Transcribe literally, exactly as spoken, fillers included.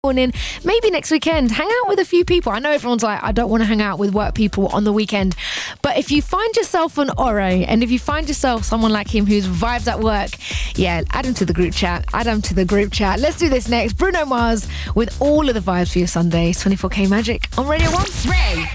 morning, maybe next weekend, hang out with a few people. I know everyone's like, I don't want to hang out with work people on the weekend, but if you find yourself an Ore, and if you find yourself someone like him who's vibes at work, yeah, add him to the group chat. Add him to the group chat. Let's do this next. Bruno Mars with all of the vibes for your Sundays. twenty-four K Magic on Radio one. Ray.